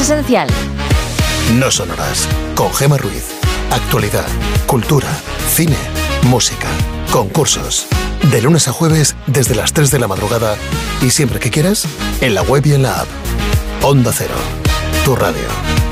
presencial. No Sonoras, con Gemma Ruiz. Actualidad, cultura, cine, música, concursos. De lunes a jueves desde las 3 de la madrugada y siempre que quieras, en la web y en la app. Onda Cero, tu radio.